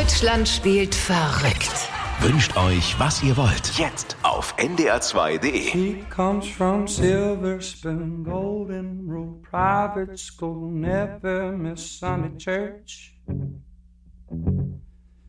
Deutschland spielt verrückt. Wünscht euch, was ihr wollt. Jetzt auf ndr2.de. He comes from Silver Spoon, Golden Rule, private school, never miss Sunday church.